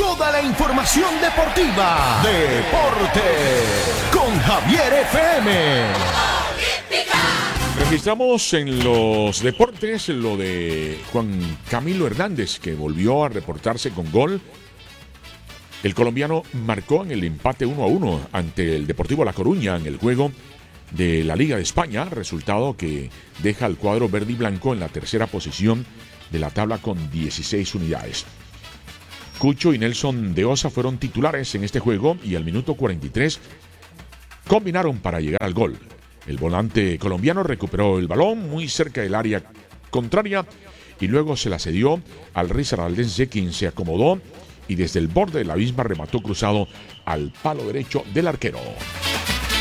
Toda la información deportiva. Deporte con Javier FM. Registramos en los deportes lo de Juan Camilo Hernández, que volvió a reportarse con gol. El colombiano marcó en el empate 1-1 ante el Deportivo La Coruña en el juego de la Liga de España, resultado que deja al cuadro verde y blanco en la tercera posición de la tabla con 16 unidades. Cucho y Nelson de Osa fueron titulares en este juego y al minuto 43 combinaron para llegar al gol. El volante colombiano recuperó el balón muy cerca del área contraria y luego se la cedió al risaraldense, quien se acomodó y desde el borde de la misma remató cruzado al palo derecho del arquero.